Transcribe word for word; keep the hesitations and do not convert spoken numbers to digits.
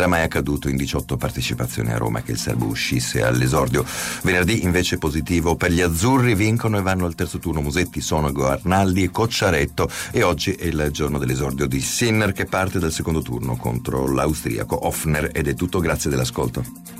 era mai accaduto in diciotto partecipazioni a Roma che il serbo uscisse all'esordio. Venerdì invece positivo per gli azzurri, vincono e vanno al terzo turno Musetti, Sonego, Arnaldi e Cocciaretto, e oggi è il giorno dell'esordio di Sinner che parte dal secondo turno contro l'austriaco Hoffner. Ed è tutto, grazie dell'ascolto.